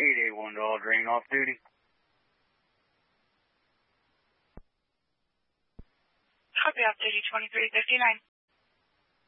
881 to Aldrin, off duty. Copy, off duty 2359.